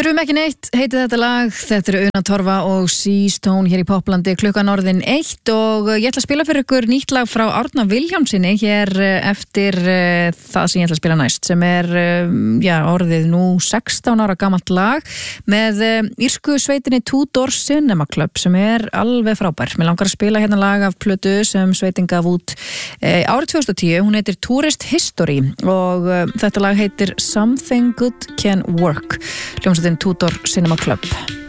Þurfum ekki neitt, heiti þetta lag. Þetta Una Torfa og Seastone hér í Poplandi, klukkan orðin 1 og ég ætla að spila fyrir ykkur nýtt lag frá Árna Vilhjálmssyni hér eftir það sem ég ætla að spila næst, sem orðið nú 16 ára gamalt lag með írsku sveitinni Two Door Cinema Club sem alveg frábær. Mér langar að spila hérna lag af plötu sem sveitin gaf út árið 2010. Hún heitir Tourist History og þetta lag heitir Something Good Can Work. Hljómsveitin Two Door Cinema Club.